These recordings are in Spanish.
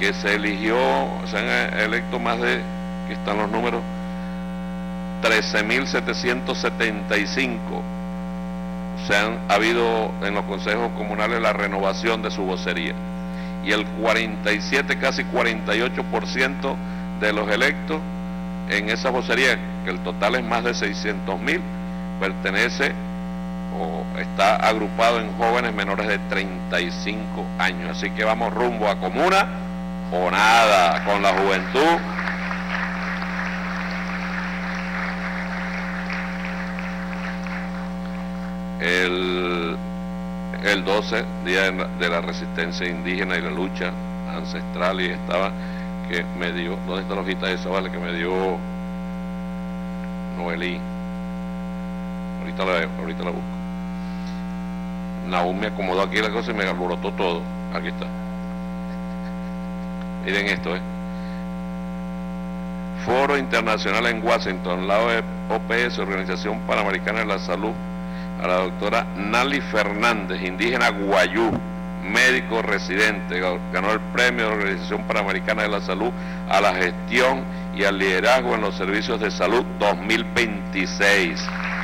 que se eligió, se han electo más de, que están los números, 13.775. Se han habido en los consejos comunales la renovación de su vocería. Y el 47, casi 48% de los electos en esa vocería, que el total es más de 600.000, pertenece o está agrupado en jóvenes menores de 35 años. Así que vamos rumbo a comuna o nada con la juventud. El 12, Día de la Resistencia Indígena y la lucha ancestral, y estaba que me dio, ¿dónde está la hojita esa, vale? Que me dio Noelí. Ahorita la busco. Nahum me acomodó aquí la cosa y me alborotó todo. Aquí está. Miren esto, Foro Internacional en Washington, la OPS, Organización Panamericana de la Salud, a la doctora Nali Fernández, indígena guayú, médico residente, ganó el premio de la Organización Panamericana de la Salud a la gestión y al liderazgo en los servicios de salud 2026.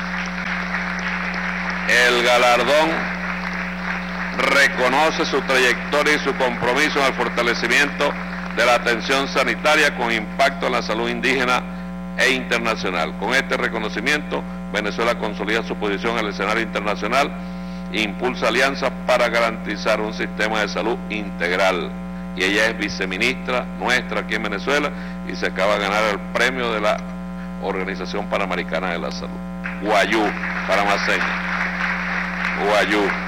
El galardón reconoce su trayectoria y su compromiso en el fortalecimiento de la atención sanitaria con impacto en la salud indígena e internacional. Con este reconocimiento, Venezuela consolida su posición en el escenario internacional e impulsa alianzas para garantizar un sistema de salud integral. Y ella es viceministra nuestra aquí en Venezuela y se acaba de ganar el premio de la Organización Panamericana de la Salud. Guayú, para más señas. Guayú.